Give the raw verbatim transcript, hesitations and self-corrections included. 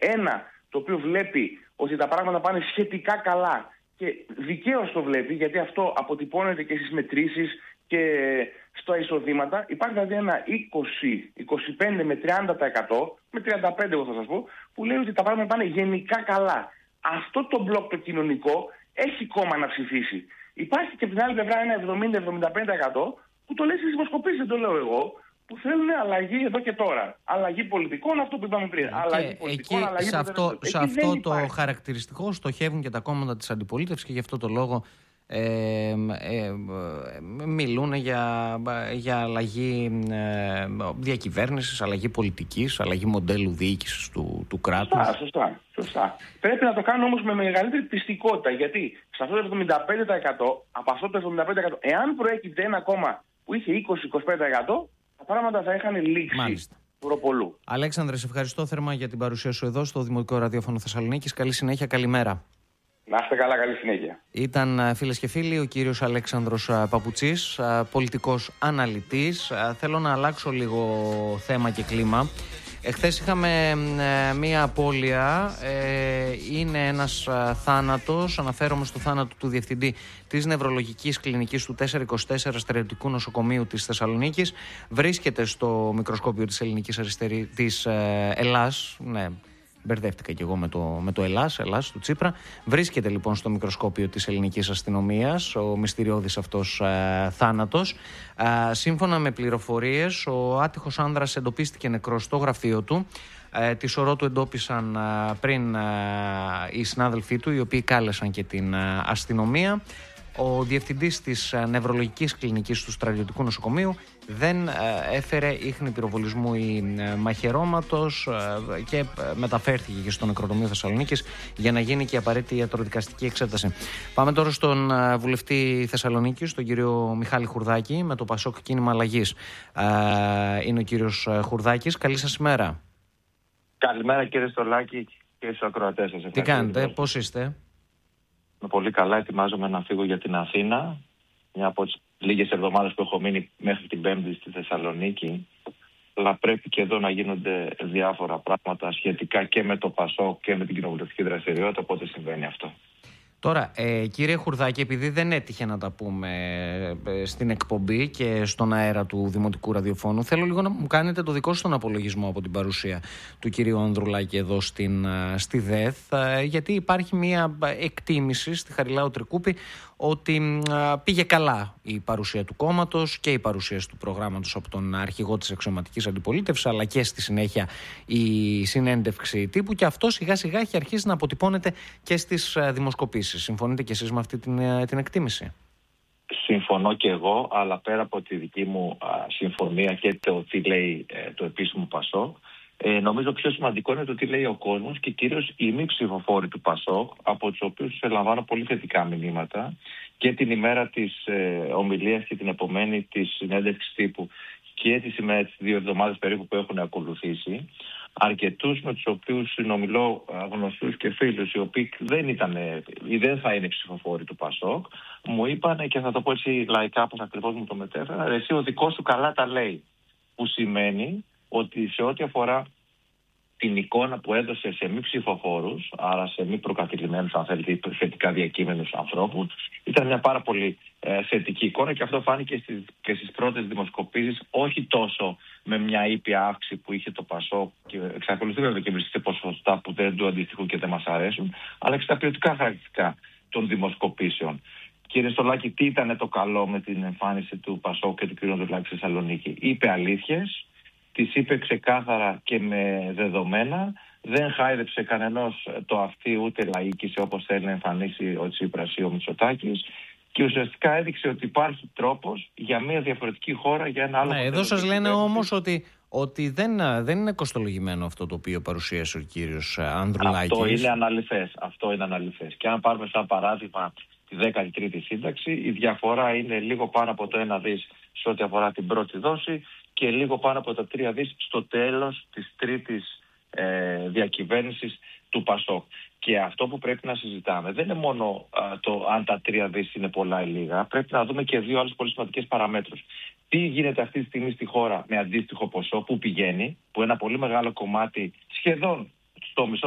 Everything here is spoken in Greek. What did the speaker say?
ένα το οποίο βλέπει ότι τα πράγματα πάνε σχετικά καλά και δικαίως το βλέπει, γιατί αυτό αποτυπώνεται και στις μετρήσεις και στα εισοδήματα. Υπάρχει δηλαδή ένα είκοσι, είκοσι πέντε με τριάντα τοις εκατό, με τριάντα πέντε τοις εκατό εγώ θα σας πω, που λέει ότι τα πράγματα πάνε γενικά καλά. Αυτό το μπλοκ το κοινωνικό έχει κόμμα να ψηφίσει. Υπάρχει και από την άλλη πλευρά ένα εβδομήντα με εβδομήντα πέντε τοις εκατό που το λέει στις δημοσκοπήσεις, δεν το λέω εγώ, που θέλουν αλλαγή εδώ και τώρα. Αλλαγή πολιτικών, αυτό που είπαμε πριν. Και αλλαγή πολιτικών, εκεί, αλλαγή σε αυτό, σε εκεί αυτό το χαρακτηριστικό στοχεύουν και τα κόμματα της αντιπολίτευσης και γι' αυτό το λόγο ε, ε, ε, μιλούν για, για αλλαγή ε, διακυβέρνησης, αλλαγή πολιτικής, αλλαγή μοντέλου διοίκησης του, του κράτους. Σωστά, σωστά, σωστά. Πρέπει να το κάνουν όμως με μεγαλύτερη πιστικότητα, γιατί σε αυτό το εβδομήντα πέντε τοις εκατό, από αυτό το εβδομήντα πέντε τοις εκατό, εάν προέκυπτε ένα κόμμα που είχε είκοσι με είκοσι πέντε τοις εκατό, τα πράγματα θα είχαν λήξει. Μάλιστα. Προπολού. Αλέξανδρε, σε ευχαριστώ θερμά για την παρουσία σου εδώ στο Δημοτικό Ραδιόφωνο Θεσσαλονίκης. Καλή συνέχεια, καλημέρα. Να είστε καλά, καλή συνέχεια. Ήταν, φίλες και φίλοι, ο κύριος Αλέξανδρος Παπουτσής, πολιτικός αναλυτής. Θέλω να αλλάξω λίγο θέμα και κλίμα. Εχθές είχαμε μία απώλεια, ε, είναι ένας θάνατος, αναφέρομαι στο θάνατο του διευθυντή της νευρολογικής κλινικής του τετρακόσια είκοσι τέσσερα Στρατιωτικού Νοσοκομείου της Θεσσαλονίκης. Βρίσκεται στο μικροσκόπιο της Ελληνικής Αριστερή, της ε, Ελλάς, ναι, μπερδεύτηκα και εγώ με το, με το Ελλάς, Ελλάς του Τσίπρα. Βρίσκεται λοιπόν στο μικροσκόπιο της ελληνικής αστυνομίας ο μυστηριώδης αυτός ε, θάνατος. Ε, σύμφωνα με πληροφορίες, ο άτυχος άνδρας εντοπίστηκε νεκρός στο γραφείο του. Ε, τη σωρό του εντόπισαν ε, πριν ε, οι συνάδελφοί του, οι οποίοι κάλεσαν και την ε, αστυνομία. Ο διευθυντής της νευρολογικής κλινικής του Στρατιωτικού Νοσοκομείου δεν έφερε ίχνη πυροβολισμού ή μαχαιρώματος και μεταφέρθηκε και στο νεκροτομείο Θεσσαλονίκης για να γίνει και η απαραίτητη ιατροδικαστική εξέταση. Πάμε τώρα στον βουλευτή Θεσσαλονίκης, τον κύριο Μιχάλη Χουρδάκη, με το Πασόκ Κίνημα Αλλαγής. Είναι ο κύριος Χουρδάκης. Καλή σας ημέρα. Καλημέρα κύριε Στολάκη και στους ακροατές σας. Τι κάνετε, πώς είστε? Είμαι πολύ καλά, ετοιμάζομαι να φύγω για την Αθήνα. Μια από τις λίγες εβδομάδες που έχω μείνει μέχρι την Πέμπτη στη Θεσσαλονίκη. Αλλά πρέπει και εδώ να γίνονται διάφορα πράγματα σχετικά και με το Πασόκ και με την κοινοβουλευτική δραστηριότητα, οπότε συμβαίνει αυτό. Τώρα, ε, κύριε Χουρδάκη, επειδή δεν έτυχε να τα πούμε ε, στην εκπομπή και στον αέρα του Δημοτικού Ραδιοφώνου, θέλω λίγο να μου κάνετε το δικό σας τον απολογισμό από την παρουσία του κυρίου Ανδρουλάκη εδώ στην, στη ΔΕΘ, ε, γιατί υπάρχει μια εκτίμηση στη Χαριλάου Τρικούπη ότι ε, πήγε καλά η παρουσία του κόμματος και η παρουσίαση του προγράμματος από τον αρχηγό της αξιωματικής αντιπολίτευσης, αλλά και στη συνέχεια η συνέντευξη τύπου, και αυτό σιγά σιγά έχει αρχίσει να αποτυπώνεται και στις δημοσκοπήσεις. Συμφωνείτε και εσείς με αυτή την, την εκτίμηση? Συμφωνώ και εγώ, αλλά πέρα από τη δική μου α, συμφωνία και το τι λέει ε, το επίσημο Πασόκ, ε, νομίζω πιο σημαντικό είναι το τι λέει ο κόσμος και κυρίως οι μη ψηφοφόροι του Πασόκ, από τους οποίους λαμβάνω πολύ θετικά μηνύματα και την ημέρα της ε, ομιλίας και την επομένη της συνέντευξης τύπου και τις ημέρες, τις δύο εβδομάδες περίπου που έχουν ακολουθήσει. Αρκετούς με τους οποίους συνομιλώ, γνωστούς και φίλους, οι οποίοι δεν ήταν ή δεν θα είναι ψηφοφόροι του Πασόκ, μου είπαν, και θα το πω έτσι λαϊκά όπως ακριβώς μου το μετέφερα, εσύ ο δικός σου καλά τα λέει. Που σημαίνει ότι σε ό,τι αφορά την εικόνα που έδωσε σε μη ψηφοφόρους, άρα σε μη προκατηλημένους, αν θέλετε, θετικά διακείμενους ανθρώπους, ήταν μια πάρα πολύ ε, θετική εικόνα, και αυτό φάνηκε στις, και στις πρώτες δημοσκοπήσεις, όχι τόσο με μια ήπια αύξηση που είχε το Πασόκ, και εξακολουθεί βέβαια και βρίσκεται ποσοστά που δεν του αντιστοιχούν και δεν μας αρέσουν, αλλά και στα ποιοτικά χαρακτηριστικά των δημοσκοπήσεων. Κύριε Στολάκη, τι ήταν το καλό με την εμφάνιση του Πασόκ και του κ. Ανδρουλάκη στη Θεσσαλονίκη? Είπε αλήθειες, τις είπε ξεκάθαρα και με δεδομένα, δεν χάιδεψε κανενός το αυτί ούτε λαϊκίσε όπως θέλει να εμφανίσει ο Τσίπρας ή ο Μητσοτάκης, και ουσιαστικά έδειξε ότι υπάρχει τρόπος για μια διαφορετική χώρα, για ένα άλλο. Ναι, εδώ σας λένε όμως ότι, ότι δεν, δεν είναι κοστολογημένο αυτό το οποίο παρουσίασε ο κύριος Ανδρουλάκης. Αυτό είναι αναλυθές. Αυτό είναι αναλυθές. Και αν πάρουμε σαν παράδειγμα τη δέκατη τρίτη σύνταξη, η διαφορά είναι λίγο πάνω από το ένα δις σε ό,τι αφορά την πρώτη δόση και λίγο πάνω από τα τρία δις στο τέλος της τρίτης ε, διακυβέρνησης του Πασόκ. Και αυτό που πρέπει να συζητάμε δεν είναι μόνο α, το αν τα τρία δις είναι πολλά ή λίγα. Πρέπει να δούμε και δύο άλλες πολύ σημαντικές παραμέτρους. Τι γίνεται αυτή τη στιγμή στη χώρα με αντίστοιχο ποσό, πού πηγαίνει, που ένα πολύ μεγάλο κομμάτι, σχεδόν στο μισό